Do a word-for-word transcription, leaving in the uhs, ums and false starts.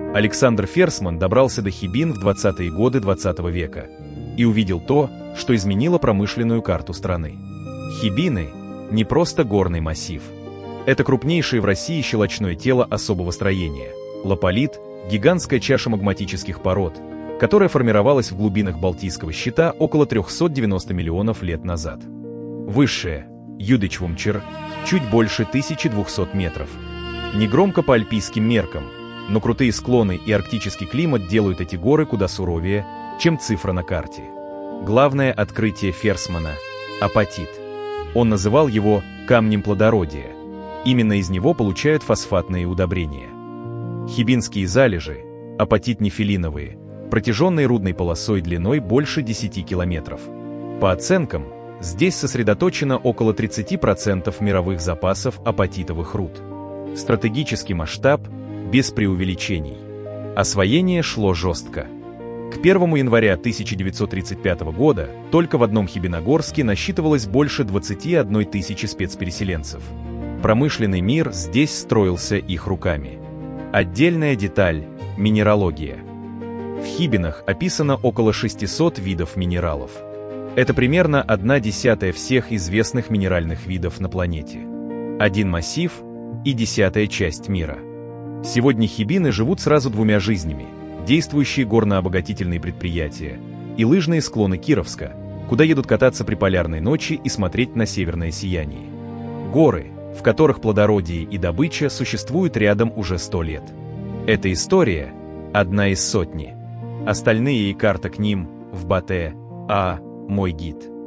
Александр Ферсман добрался до Хибин в двадцатые годы двадцатого века и увидел то, что изменило промышленную карту страны. Хибины – не просто горный массив. Это крупнейшее в России щелочное тело особого строения. Лаполит – гигантская чаша магматических пород, которая формировалась в глубинах Балтийского щита около трёхсот девяноста миллионов лет назад. Высшее – Юдичвумчер, чуть больше тысячи двухсот метров. Негромко по альпийским меркам, но крутые склоны и арктический климат делают эти горы куда суровее, чем цифра на карте. Главное открытие Ферсмана – апатит. Он называл его «камнем плодородия». Именно из него получают фосфатные удобрения. Хибинские залежи, апатит-нефелиновые, протяженной рудной полосой длиной больше десяти километров. По оценкам, здесь сосредоточено около тридцати процентов мировых запасов апатитовых руд. Стратегический масштаб без преувеличений. Освоение шло жестко. К первому января тысяча девятьсот тридцать пятого года только в одном Хибиногорске насчитывалось больше двадцати одной тысячи спецпереселенцев. Промышленный мир здесь строился их руками. Отдельная деталь – минералогия. В Хибинах описано около шестисот видов минералов. Это примерно одна десятая всех известных минеральных видов на планете. Один массив и десятая часть мира. Сегодня хибины живут сразу двумя жизнями – действующие горнообогатительные предприятия и лыжные склоны Кировска, куда едут кататься при полярной ночи и смотреть на северное сияние. Горы, в которых плодородие и добыча существуют рядом уже сто лет. Эта история – одна из сотни. Остальные и карта к ним в Батэ, а мой гид.